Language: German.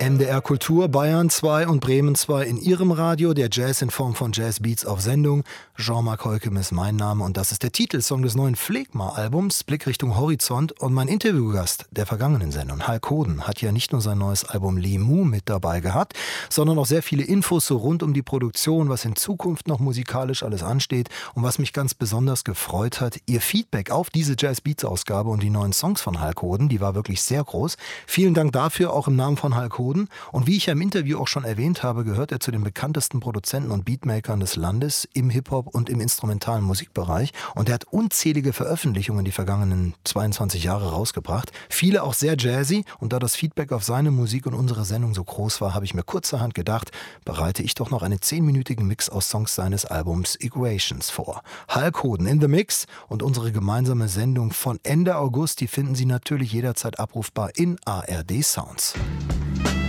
MDR Kultur, Bayern 2 und Bremen 2 in ihrem Radio, der Jazz in Form von Jazzbeats auf Sendung. Jean-Marc Holkem ist mein Name und das ist der Titelsong des neuen Phlegma-Albums, Blick Richtung Horizont. Und mein Interviewgast der vergangenen Sendung, Hulk Hoden, hat ja nicht nur sein neues Album Limu mit dabei gehabt, sondern auch sehr viele Infos so rund um die Produktion, was in Zukunft noch musikalisch alles ansteht. Und was mich ganz besonders gefreut hat, ihr Feedback auf diese Jazzbeats-Ausgabe und die neuen Songs von Hulk Hoden, die war wirklich sehr groß. Vielen Dank dafür, auch im Namen von Hulk Hoden. Und wie ich ja im Interview auch schon erwähnt habe, gehört er zu den bekanntesten Produzenten und Beatmakern des Landes im Hip-Hop und im instrumentalen Musikbereich. Und er hat unzählige Veröffentlichungen die vergangenen 22 Jahre rausgebracht. Viele auch sehr jazzy. Und da das Feedback auf seine Musik und unsere Sendung so groß war, habe ich mir kurzerhand gedacht, bereite ich doch noch einen 10-minütigen Mix aus Songs seines Albums Equations vor. Hulk Hoden in the Mix und unsere gemeinsame Sendung von Ende August, die finden Sie natürlich jederzeit abrufbar in ARD Sounds.